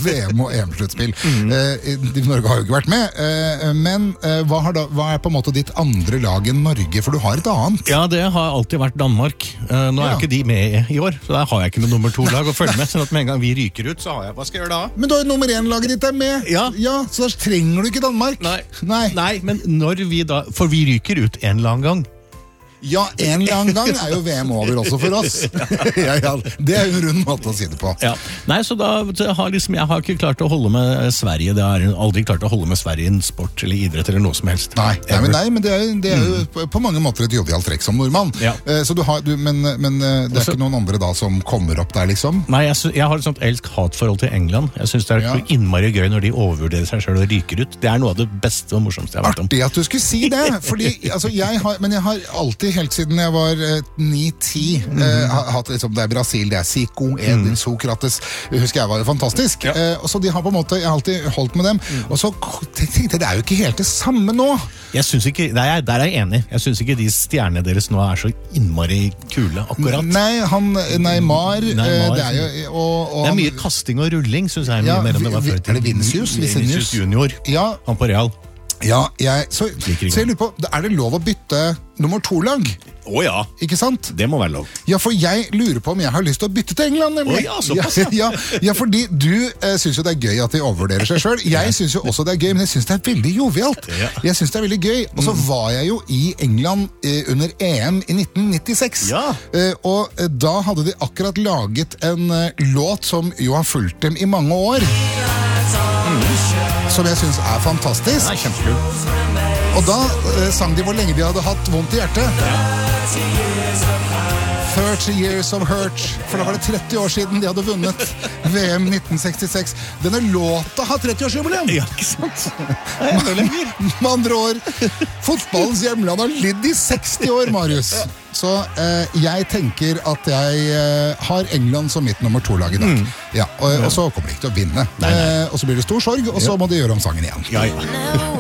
VM og EM-sluttspill. Norge har jo ikke vært med, men hva er på en måte ditt andre lag enn Norge, for du har et annet? Ja, det har alltid vært Danmark. Nå er jo ikke de med i år, så der har jeg ikke noe nummer 2-lag å følge med, sånn at med en gang vi ryker ut, så har jeg, hva skal jeg gjøre da? Men da er nummer 1-laget ditt med. Ja, så da trenger du ikke Danmark. Nei, men når vi da, for vi ryker ut en eller annen gang. Ja, en eller annen gang er jo VM over også for oss. Ja, det er jo en rund måte å si det på. Ja. Nei, så da har jeg har ikke klart å holde med Sverige. Det har aldri klart å holde med Sverige i en sport eller idrett eller noe som helst. Nei, men det er jo på mange måter et jovialt trekk som nordmann. Ja. Så men det er ikke noen andre da som kommer opp der, liksom? Nei, jeg har et sånt elsk-hat-forhold til England. Jeg synes det er innmari gøy når de overvurderer seg selv og ryker ut. Det er noe av det beste og morsomste jeg har vært om. Artig at du skulle si det, fordi altså, jeg har alltid helt siden jeg var 9-10 hatt liksom, det er Brasil, det er Zico, Eder, Sokrates, husker jeg var fantastisk, og så de har på en måte, jeg har alltid holdt med dem, og så tenkte jeg, det er jo ikke helt det samme nå. Jeg synes ikke, der er jeg enig. Jeg synes ikke de stjernene deres nå er så innmari kule akkurat. Nei, Neymar, det er jo det er mye kasting og rulling, synes jeg, mye mer enn det var før. Er det Vinicius Junior? Ja. Han på Real. Ja, så jeg lurer på, er det lov å bytte nummer 2-lag? Ja, ikke sant? Det må være lov. Ja, for jeg lurer på om jeg har lyst til å bytte til England, nemlig. Såpass. Ja, fordi du synes jo det er gøy at de overvurderer seg selv. Jeg synes jo også det er gøy, men jeg synes det er veldig jovialt. Jeg synes det er veldig gøy. Og så var jeg jo i England under EM i 1996. Og da hadde de akkurat laget en låt som jo har fulgt dem i mange år. Som jeg synes er fantastisk. Det er kjempekul. Og da sang de hvor lenge de hadde hatt vondt i hjertet. 30 years of hurt. For da var det 30 år siden de hadde vunnet VM 1966. Denne låta har 30-årsjubileum. Ja, ikke sant? Med andre år, fotballens hjemland har lidd i 60 år, Marius. Så jeg tenker at jeg har England som mitt nummer 2-lag i dag. Og så kommer de ikke til å vinne. Og så blir det stor sorg, og så må de gjøre om sangen igjen. Ja.